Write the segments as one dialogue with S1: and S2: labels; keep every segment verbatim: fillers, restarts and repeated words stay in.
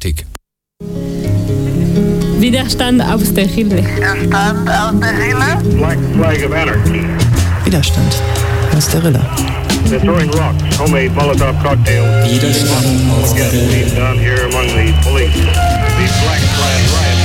S1: Entdeckung.
S2: Widerstand aus der Kille.
S3: Widerstand aus der Kille.
S4: Black flag of anarchy.
S5: Widerstand aus der Rille.
S4: They're throwing rocks, homemade Molotov cocktails.
S1: Widerstand aus der
S4: Again,
S1: Rille.
S4: down here among the police. These black flag riots.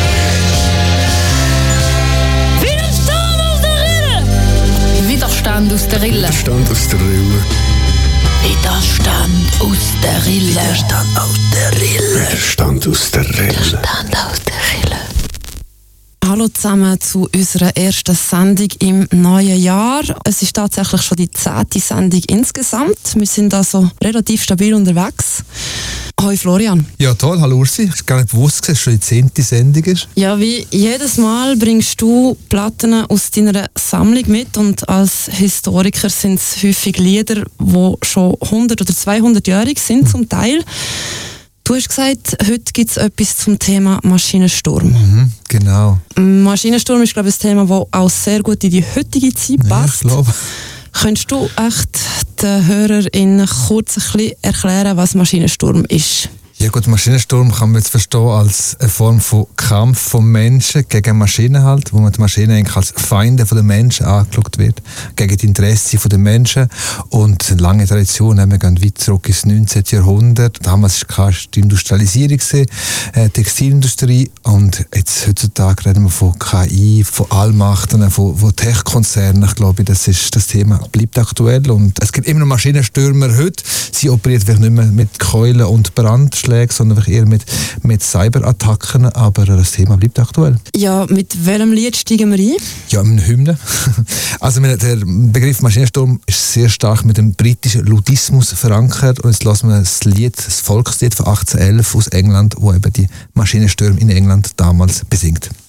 S2: Widerstand aus der Rille!
S6: Widerstand aus der Rille.
S1: Widerstand aus der Rille.
S6: Widerstand aus der Rille.
S5: Widerstand aus der Rille.
S1: Widerstand aus der Rille.
S6: Widerstand aus der Rille.
S5: Hallo zusammen zu unserer ersten Sendung im neuen Jahr. Es ist tatsächlich schon die zehnte Sendung insgesamt. Wir sind also relativ stabil unterwegs. Hoi Florian.
S7: Ja toll, hallo Ursi. Ich habe gar nicht gewusst, dass es schon die zehnte Sendung ist.
S5: Ja, wie jedes Mal bringst du Platten aus deiner Sammlung mit und als Historiker sind es häufig Lieder, die schon hundert- oder zweihundertjährig sind zum Teil. Du hast gesagt, heute gibt es etwas zum Thema Maschinensturm.
S7: Mhm, genau.
S5: Maschinensturm ist, glaube ich, ein Thema, das auch sehr gut in die heutige Zeit
S7: Ja,
S5: passt.
S7: ich glaube.
S5: Könntest du echt den HörerInnen kurz ein bisschen erklären, was Maschinensturm ist?
S7: Ja gut, Maschinensturm kann man jetzt verstehen als eine Form von Kampf von Menschen gegen Maschinen halt, wo man die Maschinen eigentlich als Feinde von den Menschen angeschaut wird, gegen die Interessen der Menschen und eine lange Tradition. Wir gehen weit zurück ins neunzehnten Jahrhundert. Damals war die Industrialisierung, die Textilindustrie und jetzt heutzutage reden wir von K I, von Allmachten, von, von Tech-Konzernen. Ich glaube, das, ist, das Thema bleibt aktuell und es gibt immer noch Maschinenstürmer heute. Sie operieren vielleicht nicht mehr mit Keulen und Brandschlägen, sondern eher mit, mit Cyberattacken, aber das Thema bleibt aktuell.
S5: Ja, mit welchem Lied steigen wir ein?
S7: Ja, mit einer Hymne. Also der Begriff Maschinensturm ist sehr stark mit dem britischen Ludismus verankert und jetzt lassen wir das Lied, das Volkslied von achtzehnhundertelf aus England, wo eben die Maschinenstürme in England damals besingt.